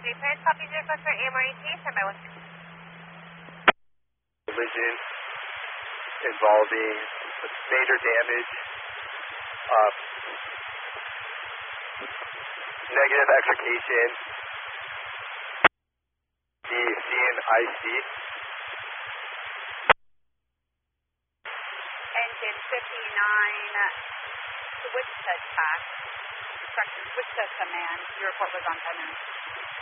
Parents, copy 0 for AMRET, stand by 1. Collision involving major damage, negative extrication, DC and IC. Engine 59, switch to attack. Instructions, switch to command. Your report was on 10 minutes.